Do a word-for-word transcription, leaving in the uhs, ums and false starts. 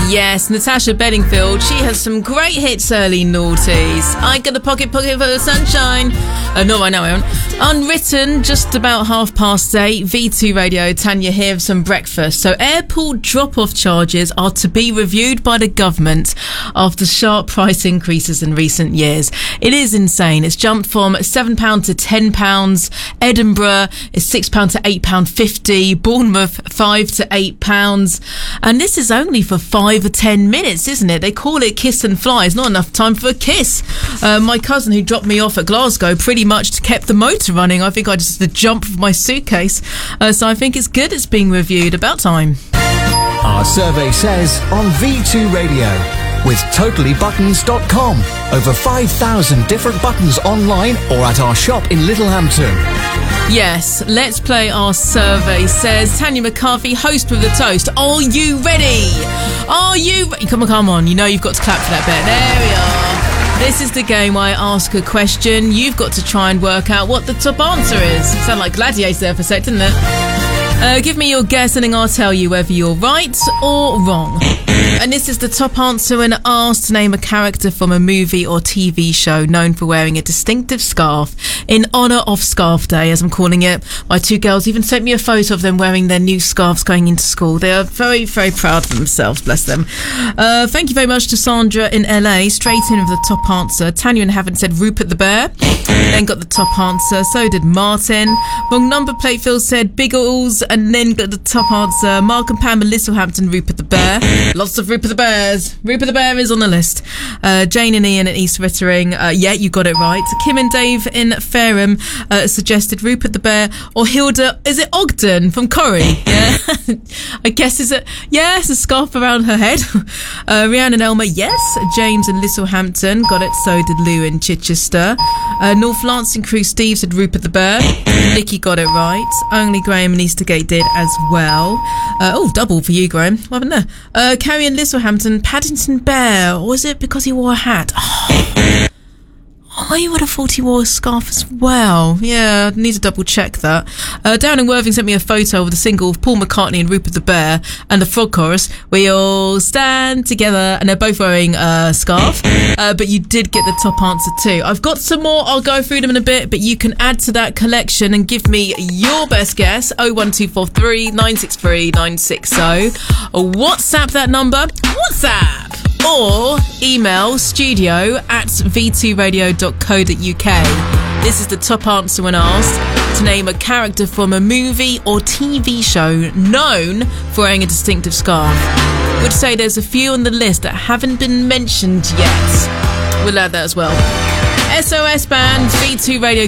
Yes, Natasha Bedingfield. She has some great hits, early noughties. I got a pocket pocket full of sunshine. Uh, no, I know I won't. Unwritten, just about half past eight. V two Radio, Tanya here with some breakfast. So airport drop-off charges are to be reviewed by the government after sharp price increases in recent years. It is insane. It's jumped from seven pounds to ten pounds. Edinburgh is six pounds to eight pounds fifty. Bournemouth, five to eight pounds. And this is only for five or ten minutes, isn't it? They call it kiss and fly. It's not enough time for a kiss. Uh, my cousin who dropped me off at Glasgow pretty much kept the motor running. I think I just had to jump with my suitcase. Uh, so I think it's good it's being reviewed. About time. Our survey says on V two Radio with totally buttons dot com. Over five thousand different buttons online or at our shop in Littlehampton. Yes, let's play our survey says. Tanya McCarthy, host with the toast. Are you ready? Are you ready? Come on, come on. You know you've got to clap for that bit. There we are. This is the game where I ask a question. You've got to try and work out what the top answer is. Sound like Gladiator there for a sec, didn't it? Uh, give me your guess and then I'll tell you whether you're right or wrong. And this is the top answer when asked to name a character from a movie or T V show known for wearing a distinctive scarf in honour of Scarf Day, as I'm calling it. My two girls even sent me a photo of them wearing their new scarves going into school. They are very, very proud of themselves, bless them. Uh, thank you very much to Sandra in L A. Straight in with the top answer. Tanya and Haven said Rupert the Bear. Then got the top answer. So did Martin. Wrong number plate Phil said Biggles, and then got the top answer. Mark and Pam in Littlehampton, Rupert the Bear. Lots of Rupert the Bears. Rupert the Bear is on the list. Uh, Jane and Ian in East Rittering. Uh, yeah, you got it right. Kim and Dave in Fareham uh, suggested Rupert the Bear or Hilda. Is it Ogden from Corrie? Yeah. I guess is it? Yes, a scarf around her head. Uh, Rhiannon and Elmer. Yes. James in Littlehampton. Got it. So did Lou in Chichester. Uh, North Lancing Crew Steve said Rupert the Bear. Nikki got it right. Only Graham in Eastergate did as well. Uh, oh, double for you, Graham. What happened there? Uh, Carrie in Littlehampton, Paddington Bear. Or was it because he wore a hat? Oh. I would have thought he wore a scarf as well. Yeah, I need to double check that. Uh, Darren and Worthing sent me a photo of the single of Paul McCartney and Rupert the Bear and the frog chorus. We all stand together, and they're both wearing a scarf. Uh, but you did get the top answer too. I've got some more. I'll go through them in a bit, but you can add to that collection and give me your best guess. oh one two four three nine six three nine six oh. WhatsApp that number. WhatsApp. Or email studio at v two radio dot co dot uk. This is the top answer when asked to name a character from a movie or T V show known for wearing a distinctive scarf. Would say there's a few on the list that haven't been mentioned yet. We'll add that as well. S O S Band, V two Radio